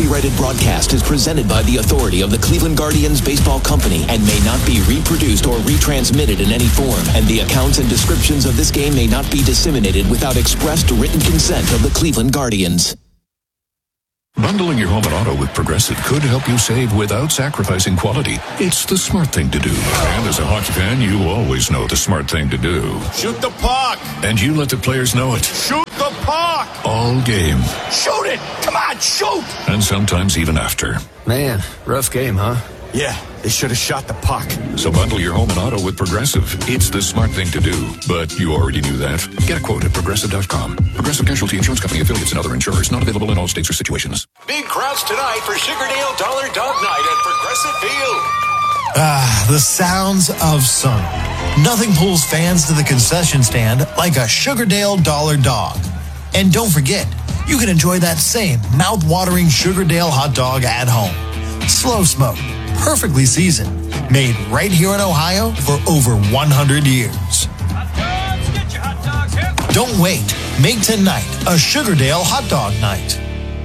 copyrighted broadcast is presented by the authority of the Cleveland Guardians Baseball Company and may not be reproduced or retransmitted in any form. And the accounts and descriptions of this game may not be disseminated without expressed written consent of the Cleveland Guardians. Bundling your home and auto with Progressive could help you save without sacrificing quality. It's the smart thing to do. And as a hockey fan, you always know the smart thing to do. Shoot the puck! And you let the players know it. Shoot the puck! All game. Shoot it! Come on, shoot! And sometimes even after. Man, rough game, huh? Yeah, they should have shot the puck. So bundle your home and auto with Progressive. It's the smart thing to do. But you already knew that. Get a quote at Progressive.com. Progressive Casualty Insurance Company affiliates and other insurers. Not available in all states or situations. Big crowds tonight for Sugardale Dollar Dog Night at Progressive Field. The sounds of summer. Nothing pulls fans to the concession stand like a Sugardale Dollar Dog. And don't forget, you can enjoy that same mouth-watering Sugardale hot dog at home. Slow smoked, perfectly seasoned, made right here in Ohio for over 100 years. Don't wait. Make tonight a Sugardale hot dog night.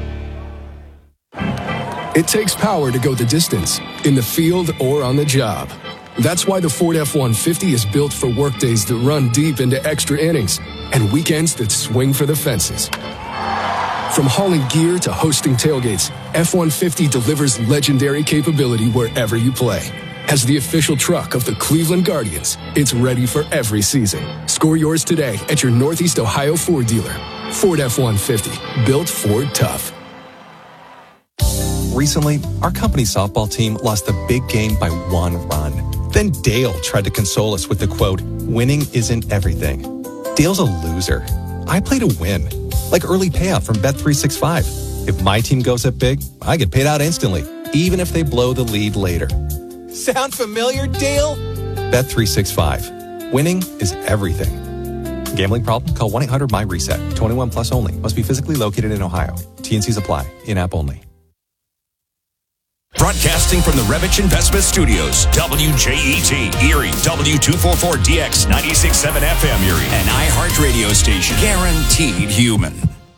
It takes power to go the distance, in the field or on the job. That's why the Ford F-150 is built for workdays that run deep into extra innings and weekends that swing for the fences. From hauling gear to hosting tailgates, F-150 delivers legendary capability wherever you play. As the official truck of the Cleveland Guardians, it's ready for every season. Score yours today at your Northeast Ohio Ford dealer. Ford F-150, built Ford tough. Recently, our company softball team lost a big game by 1 run. Then Dale tried to console us with the quote, "Winning isn't everything." Dale's a loser. I play to win. Like early payout from Bet365. If my team goes up big, I get paid out instantly, even if they blow the lead later. Sound familiar, Dale? Bet365. Winning is everything. Gambling problem? Call 1-800-MY-RESET. 21 plus only. Must be physically located in Ohio. T&Cs apply. In-app only. Broadcasting from the Revich Investment Studios, WJET, Erie, W244DX, 96.7 FM, Erie, an iHeart radio station, guaranteed human.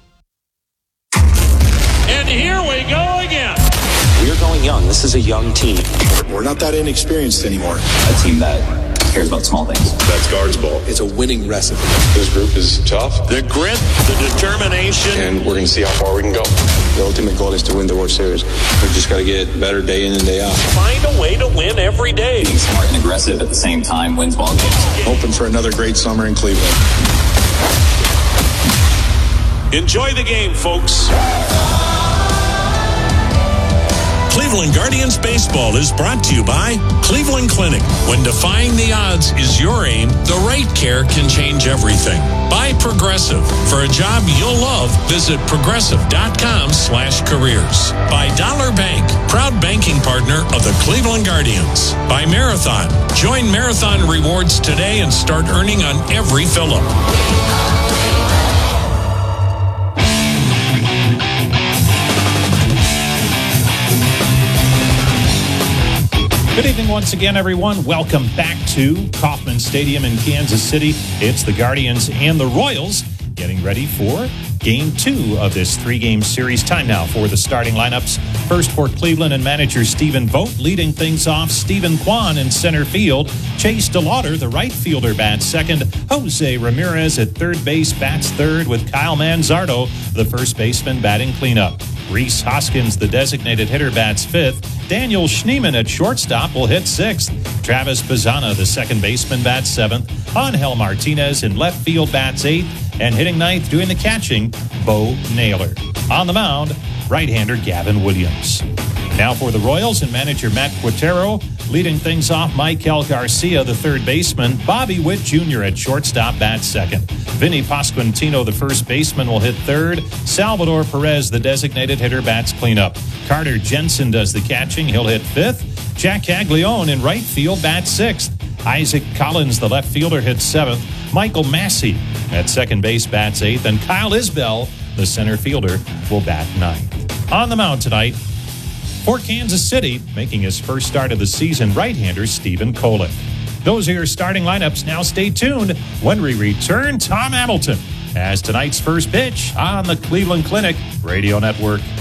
And here we go again. We're going young. This is a young team. We're not that inexperienced anymore. A team that cares about small things. That's Guards Ball. It's a winning recipe. This group is tough. The grit, the determination. And we're going to see how far we can go. The ultimate goal is to win the World Series. We've just got to get better day in and day out. Find a way to win every day. Being smart and aggressive at the same time wins ball games. Hoping for another great summer in Cleveland. Enjoy the game, folks. Cleveland Guardians Baseball is brought to you by Cleveland Clinic. When defying the odds is your aim, the right care can change everything. By Progressive. For a job you'll love, visit progressive.com/careers. By Dollar Bank, proud banking partner of the Cleveland Guardians. By Marathon. Join Marathon Rewards today and start earning on every fill-up. Good evening once again, everyone. Welcome back to Kauffman Stadium in Kansas City. It's the Guardians and the Royals getting ready for Game 2 of this 3-game series. Time now for the starting lineups. First for Cleveland and manager Stephen Vogt. Leading things off, Stephen Kwan in center field. Chase DeLauder, the right fielder, bats second. Jose Ramirez at third base bats third, with Kyle Manzardo, the first baseman, batting cleanup. Rhys Hoskins, the designated hitter, bats fifth. Daniel Schneemann at shortstop will hit sixth. Travis Bazzana, the second baseman, bats seventh. Angel Martinez in left field bats eighth. And hitting ninth, doing the catching, Bo Naylor. On the mound, right-hander Gavin Williams. Now for the Royals and manager Matt Quintero. Leading things off, Michael Garcia, the third baseman. Bobby Witt Jr. at shortstop, bats second. Vinny Pasquantino, the first baseman, will hit third. Salvador Perez, the designated hitter, bats cleanup. Carter Jensen does the catching. He'll hit fifth. Jack Caglione in right field, bats sixth. Isaac Collins, the left fielder, hits seventh. Michael Massey at second base, bats eighth. And Kyle Isbell, the center fielder, will bat ninth. On the mound tonight, for Kansas City, making his first start of the season, right-hander Stephen Kolek. Those are your starting lineups. Now stay tuned. When we return, Tom Hamilton has tonight's first pitch on the Cleveland Clinic Radio Network.